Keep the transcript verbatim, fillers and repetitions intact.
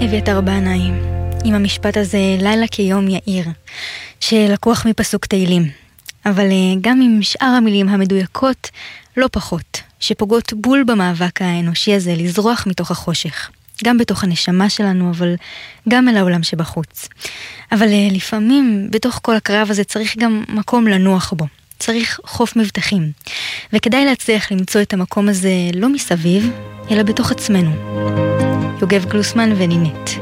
אביתר בנאי, עם המשפט הזה לילה כיום יאיר, שלקוח מפסוק תהילים, אבל גם עם שאר המילים המדויקות לא פחות, שפוגעות בול במאבק האנושי הזה לזרוח מתוך החושך, גם בתוך הנשמה שלנו, אבל גם אל העולם שבחוץ. אבל לפעמים בתוך כל הקרב הזה צריך גם מקום לנוח בו, צריך חוף מבטחים, וכדאי להצליח למצוא את המקום הזה לא מסביב, אלא בתוך עצמנו. יוגב גלוסמן ונינט.